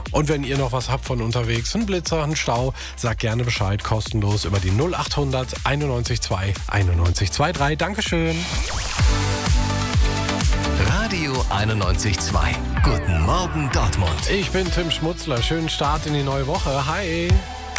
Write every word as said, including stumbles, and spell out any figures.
Und wenn ihr noch was habt von unterwegs, ein Blitzer, ein Stau, sagt gerne Bescheid, kostenlos über die null acht hundert einundneunzig zwei einundneunzig drei. Dankeschön. Radio einundneunzig Komma zwei. Guten Morgen Dortmund. Ich bin Tim Schmutzler. Schönen Start in die neue Woche. Hi.